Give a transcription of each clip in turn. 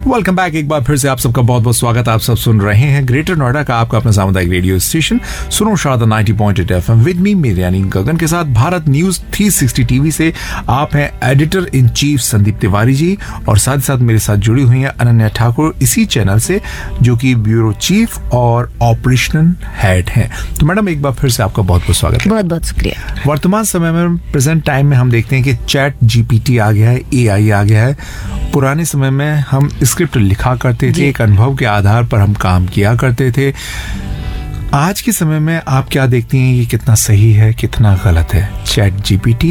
Welcome back. एक बार फिर से आप सबका बहुत बहुत स्वागत। आप सब सुन रहे हैं ग्रेटर नोएडा का आपका अपना सामुदायिक रेडियो स्टेशन सुनो शारदा 90.8 FM विद मी मेरे यानी गगन के साथ। भारत न्यूज 360 टीवी से आप हैं editor in chief Sandeep Tiwari ji, और साथ ही साथ मेरे साथ जुड़ी हुई हैं अनन्या ठाकुर इसी चैनल से, जो कि ब्यूरो चीफ और ऑपरेशनल हेड हैं। तो मैडम एक बार फिर से आपका बहुत बहुत स्वागत है। बहुत बहुत शुक्रिया। वर्तमान समय में प्रेजेंट टाइम में हम देखते हैं कि चैट जीपीटी आ गया है, AI आ गया है। पुराने समय में हम स्क्रिप्ट लिखा करते थे, एक अनुभव के आधार पर हम काम किया करते थे। आज के समय में आप क्या देखती हैं, ये कितना सही है कितना गलत है चैट जीपीटी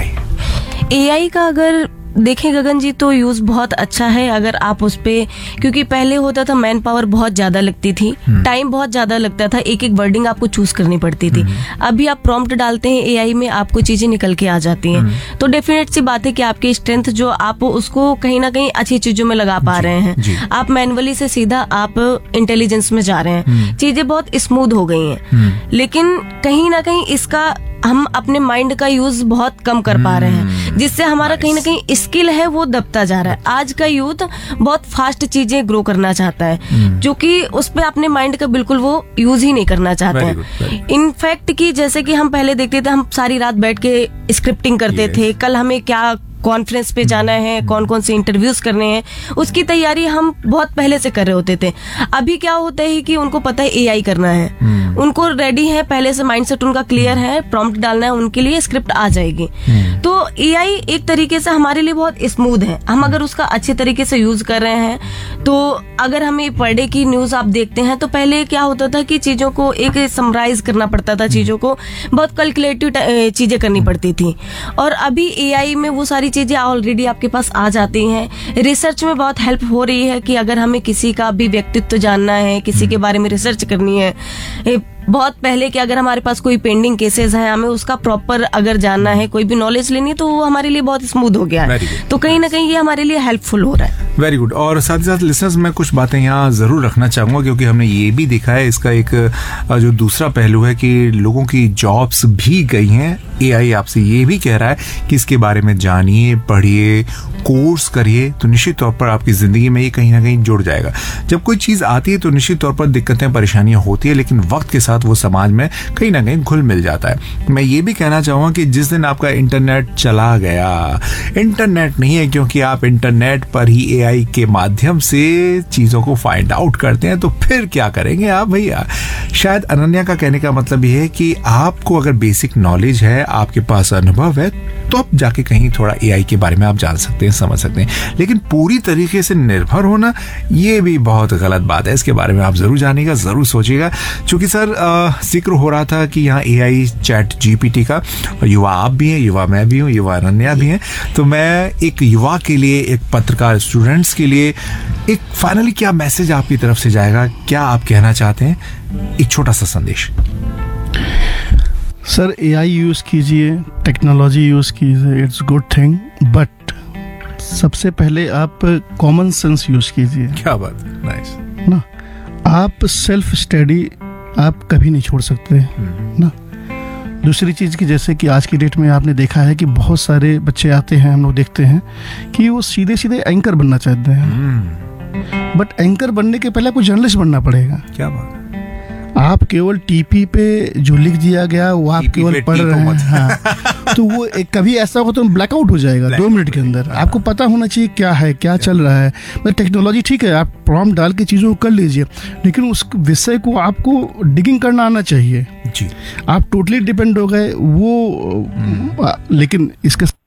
AI का अगर देखें गगन जी तो यूज बहुत अच्छा है अगर आप उस पे, क्योंकि पहले होता था मैन पावर बहुत ज्यादा लगती थी, टाइम बहुत ज्यादा लगता था, एक एक वर्डिंग आपको चूज करनी पड़ती थी। अभी आप प्रॉम्प्ट डालते हैं AI में, आपको चीजें निकल के आ जाती हैं। तो डेफिनेट सी बात है कि आपकी स्ट्रेंथ जो आप उसको कहीं ना कहीं अच्छी चीजों में लगा पा रहे हैं। आप मैनुअली से सीधा आप इंटेलिजेंस में जा रहे हैं, चीजें बहुत स्मूथ हो गई हैं। लेकिन कहीं ना कहीं इसका हम अपने माइंड का यूज बहुत कम कर पा रहे हैं, जिससे हमारा कहीं ना कहीं स्किल है वो दबता जा रहा है। आज का यूथ बहुत फास्ट चीजें ग्रो करना चाहता है, जो कि उस पे अपने माइंड का बिल्कुल वो यूज ही नहीं करना चाहते हैं। इनफैक्ट कि जैसे कि हम पहले देखते थे, हम सारी रात बैठ के स्क्रिप्टिंग करते थे, कल हमें क्या कॉन्फ्रेंस पे जाना है, कौन कौन से इंटरव्यूज करने हैं, उसकी तैयारी हम बहुत पहले से कर रहे होते थे। अभी क्या होता है कि उनको पता है AI करना है, उनको रेडी है, पहले से माइंडसेट उनका क्लियर है, प्रॉम्प्ट डालना है, उनके लिए स्क्रिप्ट आ जाएगी। तो AI एक तरीके से हमारे लिए बहुत स्मूथ है, हम अगर उसका अच्छे तरीके से यूज कर रहे हैं। तो अगर हमें पर डे की न्यूज आप देखते हैं तो पहले क्या होता था कि चीजों को एक समराइज करना पड़ता था, चीजों को बहुत कैलकुलेटिव चीजें करनी पड़ती थी, और अभी AI में वो सारी चीजें ऑलरेडी आपके पास आ जाती हैं। रिसर्च में बहुत हेल्प हो रही है कि अगर हमें किसी का भी व्यक्तित्व जानना है, किसी के बारे में रिसर्च करनी है, बहुत पहले कि अगर हमारे पास कोई पेंडिंग केसेस हैं, हमें उसका प्रॉपर अगर जानना है, कोई भी नॉलेज लेनी है, तो वो हमारे लिए बहुत स्मूथ हो गया है। तो कहीं ना कहीं ये हमारे लिए हेल्पफुल हो रहा है। Very good. और साथ ही साथ लिसनर्स, मैं कुछ बातें यहाँ जरूर रखना चाहूंगा, क्योंकि हमने ये भी देखा है, इसका एक जो दूसरा पहलू है कि लोगों की जॉब्स भी गई हैं। AI आपसे ये भी कह रहा है कि इसके बारे में जानिए, पढ़िए, कोर्स करिए, तो निश्चित तौर पर आपकी जिंदगी में ये कहीं ना कहीं जुड़ जाएगा। जब कोई चीज आती है तो निश्चित तौर पर दिक्कतें परेशानियां होती है, लेकिन वक्त के साथ वो समाज में कहीं ना कहीं घुल मिल जाता है। मैं ये भी कहना चाहूंगा कि जिस दिन आपका इंटरनेट चला गया, इंटरनेट नहीं है क्योंकि आप इंटरनेट पर ही AI के माध्यम से चीजों को फाइंड आउट करते हैं, तो फिर क्या करेंगे आप भैया। शायद अनन्या का कहने का मतलब ये है कि आपको अगर बेसिक नॉलेज है, आपके पास अनुभव है, तो आप जाके कहीं थोड़ा AI के बारे में आप जान सकते हैं, समझ सकते हैं, लेकिन पूरी तरीके से निर्भर होना ये भी बहुत गलत बात है। इसके बारे में आप जरूर जानिएगा, जरूर सोचिएगा। चूंकि सर जिक्र हो रहा था कि यहाँ AI चैट GPT का, युवा आप भी हैं, युवा मैं भी हूँ, युवा अनन्या भी हैं, तो मैं एक युवा के लिए, एक पत्रकार स्टूडेंट्स के लिए एक फाइनली क्या मैसेज आपकी तरफ से जाएगा, क्या आप कहना चाहते हैं, एक छोटा सा संदेश। सर AI यूज़ कीजिए, टेक्नोलॉजी यूज़ कीजिए, इट्स गुड थिंग, बट सबसे पहले आप कॉमन सेंस यूज़ कीजिए। क्या बात, नाइस ना। आप सेल्फ स्टडी आप कभी नहीं छोड़ सकते ना। दूसरी चीज़ की, जैसे कि आज की डेट में आपने देखा है कि बहुत सारे बच्चे आते हैं, हम लोग देखते हैं कि वो सीधे सीधे एंकर बनना चाहते हैं, बट एंकर बनने के पहले आपको जर्नलिस्ट बनना पड़ेगा। क्या बात। आप केवल टीपी पे जो लिख दिया गया वो आप केवल पढ़ रहे हैं। हाँ। तो वो एक कभी ऐसा होगा तो ब्लैकआउट हो जाएगा 2 मिनट के अंदर। आपको पता होना चाहिए क्या है, क्या चल रहा है। मतलब टेक्नोलॉजी ठीक है, आप प्रॉम्प्ट डाल के चीज़ों को कर लीजिए, लेकिन उस विषय को आपको डिगिंग करना आना चाहिए जी। आप टोटली डिपेंड हो गए वो, लेकिन इसके